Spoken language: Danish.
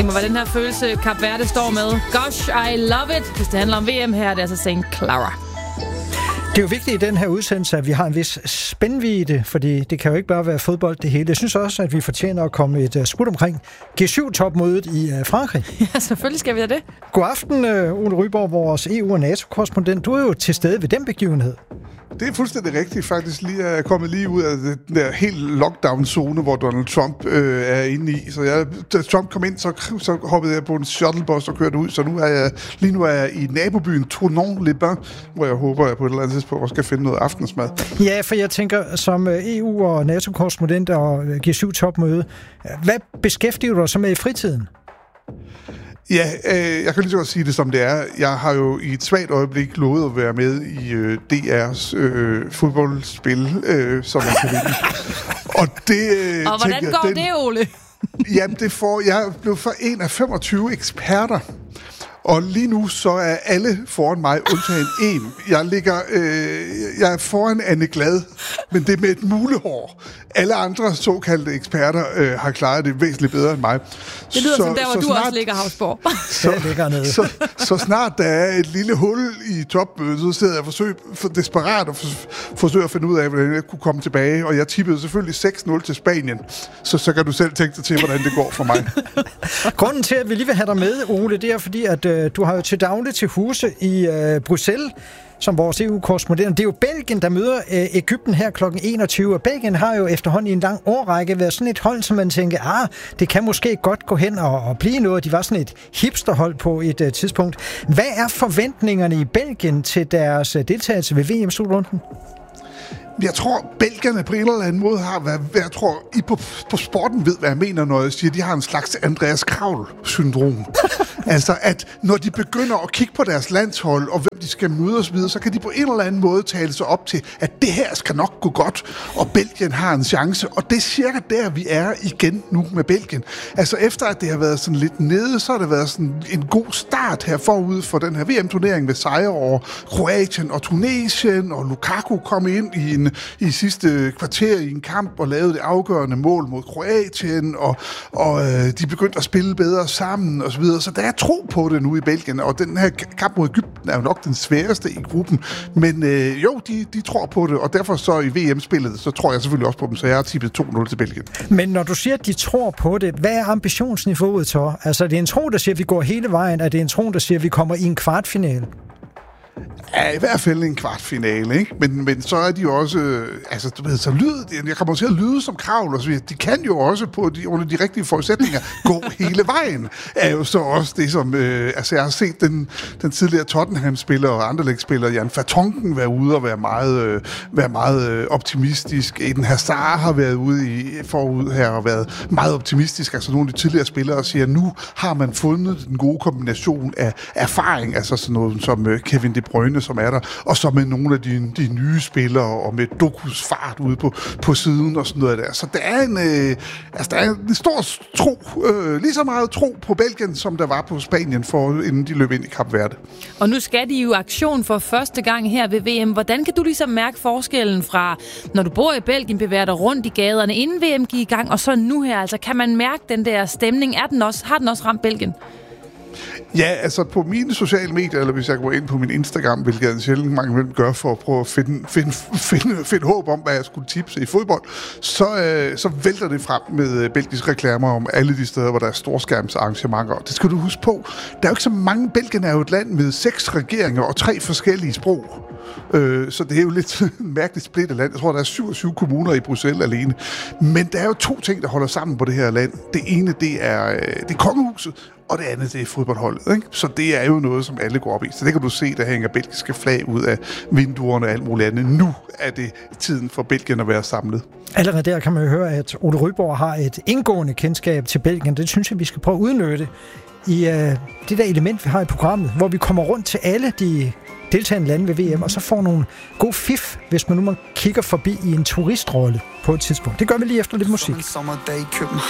mig, hvad den her følelse Kap Verde står med. Gosh, I love it. Hvis det handler om VM her, det er altså St. Clara. Det er jo vigtigt i den her udsendelse, at vi har en vis spændvidde, fordi det kan jo ikke bare være fodbold det hele. Jeg synes også, at vi fortjener at komme et smut omkring G7-topmødet i Frankrig. Ja, selvfølgelig skal vi have det. God aften, Ole Ryborg, vores EU- og NATO-korrespondent. Du er jo til stede ved den begivenhed. Det er fuldstændig rigtigt. Faktisk er kommet lige ud af den der helt lockdown-zone, hvor Donald Trump er inde i. Så da Trump kom ind, så hoppede jeg på en shuttlebus og kørte ud. Så lige nu er jeg i nabobyen Tournon-les-Bains, hvor jeg håber, at jeg på et eller andet tidspunkt skal finde noget aftensmad. Ja, for jeg tænker, som EU- og NATO-korrespondent og G7-topmøde, hvad beskæftiger du dig så med i fritiden? Ja, jeg kan lige så godt sige det, som det er. Jeg har jo i et svagt øjeblik lovet at være med i DR's fodboldspil, som man kan vinde. Og det... og hvordan går det, Ole? Jamen, jeg blev for en af 25 eksperter. Og lige nu så er alle foran mig undtagen en. Jeg er foran Anne Glad, men det er med et mulehår. Alle andre såkaldte eksperter har klaret det væsentligt bedre end mig. Det lyder som der, hvor du også ligger, Havsborg. Så snart der er et lille hul i topmødet, så sidder jeg desperat og forsøger at finde ud af, hvordan jeg kunne komme tilbage. Og jeg tippede selvfølgelig 6-0 til Spanien. Så kan du selv tænke dig til, hvordan det går for mig. Grunden til, at vi lige vil have dig med, Ole, det er fordi, at du har jo til daglig til huse i Bruxelles, som vores EU-korrespondent. Det er jo Belgien, der møder Egypten her kl. 21, og Belgien har jo efterhånden i en lang årrække været sådan et hold, som man tænker, det kan måske godt gå hen og blive noget. De var sådan et hipsterhold på et tidspunkt. Hvad er forventningerne i Belgien til deres deltagelse ved VM-slutrunden? Jeg tror, belgierne på en eller anden måde har været... Jeg tror, I på sporten ved, hvad jeg mener, når jeg siger, at de har en slags Andreas Kravl-syndrom. Altså, at når de begynder at kigge på deres landshold, og hvem de skal møde osv., så kan de på en eller anden måde tale sig op til, at det her skal nok gå godt, og Belgien har en chance. Og det er cirka der, vi er igen nu med Belgien. Altså, efter at det har været sådan lidt nede, så har det været sådan en god start her forud for den her VM-turnering med sejre over Kroatien og Tunesien, og Lukaku kom ind i sidste kvarter i en kamp og lavede det afgørende mål mod Kroatien, og de begyndte at spille bedre sammen og så videre. Så der er tro på det nu i Belgien, og den her kamp mod Egypten er jo nok den sværeste i gruppen. Men de tror på det, og derfor så i VM-spillet, så tror jeg selvfølgelig også på dem, så jeg har tippet 2-0 til Belgien. Men når du siger, at de tror på det, hvad er ambitionsniveauet så? Altså, er det en tro, der siger, at vi går hele vejen? Er det en tro, der siger, at vi kommer i en kvartfinale? Ja, i hvert fald en kvartfinale, ikke? Men så er de jo også... så jeg kommer til at lyde som Kravl, og så videre. De kan jo også under de rigtige forudsætninger gå hele vejen. Er jo så også det, som... jeg har set den tidligere Tottenham-spiller og Anderlecht-spiller, Jan Vertonghen, være ude og være meget optimistisk. Eden Hazard har været ude forud her og været meget optimistisk. Altså nogle af de tidligere spillere siger, nu har man fundet den gode kombination af erfaring, altså sådan noget som Kevin De Bruyne, som er der, og så med nogle af de nye spillere, og med Dokus fart ude på siden og sådan noget der. Så der er en stor tro, lige så meget tro på Belgien, som der var på Spanien, inden de løb ind i Kap Verde. Og nu skal de jo aktion for første gang her ved VM. Hvordan kan du ligesom mærke forskellen fra, når du bor i Belgien, bevæger dig rundt i gaderne, inden VM gik i gang, og så nu her? Altså, kan man mærke den der stemning? Har den også ramt Belgien? Ja, altså på mine sociale medier, eller hvis jeg går ind på min Instagram, hvilket jeg sjældent mange vil gøre for at prøve at finde håb om, hvad jeg skulle tipse i fodbold, så vælter det frem med belgiske reklamer om alle de steder, hvor der er storskærmsarrangementer. Det skal du huske på. Der er jo ikke så mange. Belgien er jo et land med 6 regeringer og 3 forskellige sprog. Så det er jo lidt mærkeligt splittet land. Jeg tror, der er 27 kommuner i Bruxelles alene. Men der er jo 2 ting, der holder sammen på det her land. Det ene, det er kongehuset, og det andet, det er fodboldholdet. Ikke? Så det er jo noget, som alle går op i. Så det kan du se, der hænger belgiske flag ud af vinduerne og alt muligt andet. Nu er det tiden for Belgien at være samlet. Allerede der kan man jo høre, at Ole Ryborg har et indgående kendskab til Belgien. Det synes jeg, vi skal prøve at udnytte i det der element, vi har i programmet, hvor vi kommer rundt til alle de deltagende lande ved VM, og så får nogle god fif, hvis man nu kigger forbi i en turistrolle på et tidspunkt. Det gør vi lige efter lidt musik.